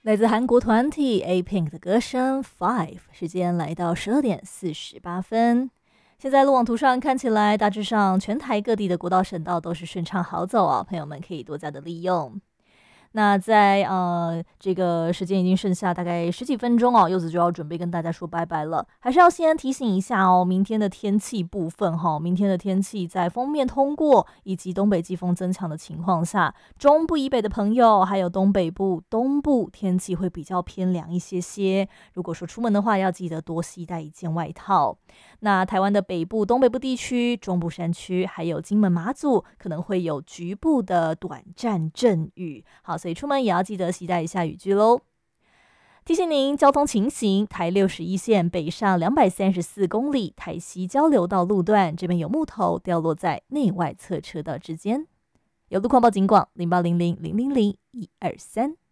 来自韩国团体 A-Pink 的歌声 Five， 时间来到12:48。现在路网图上看起来，大致上全台各地的国道省道都是顺畅好走哦，朋友们可以多加的利用。那在这个时间已经剩下大概十几分钟哦，柚子就要准备跟大家说拜拜了。还是要先提醒一下哦，明天的天气部分明天的天气在锋面通过以及东北季风增强的情况下，中部以北的朋友还有东北部、东部天气会比较偏凉一些些。如果说出门的话，要记得多携带一件外套。那台湾的北部、东北部地区、中部山区还有金门、马祖可能会有局部的短暂阵雨。好，所以出门也要记得携带一下雨具喽。提醒您交通情形，台61线北上234公里，台西交流道路段这边有木头掉落在内外侧车道之间。有路况报警广0800000123。